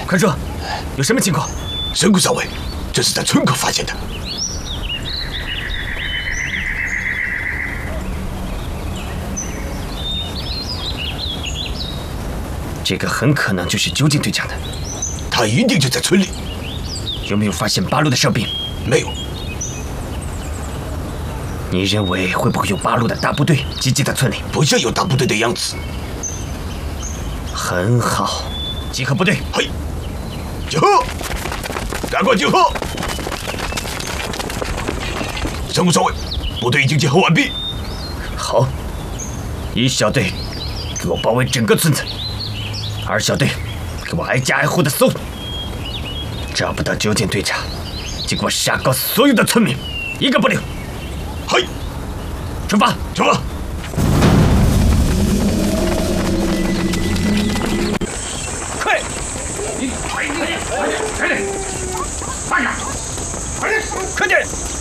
快说，有什么情况？ 神谷少尉，这是在村口发现的。 这个很可能就是究竟队长的。 他一定就在村里。 有没有发现八路的哨兵？ 没有。 你认为会不会有八路的大部队集结在村里？ 不像有大部队的样子。 很好，集合部队。 嘿，集合！赶快集合！神谷少尉，部队已经集合完毕。 好，一小队给我包围整个村子，二小队给我挨家挨户的搜，找不到究竟队长，就给我杀光所有的村民，一个不留。 嘿， 出发！ 出发！ 快！快点！快点！快点！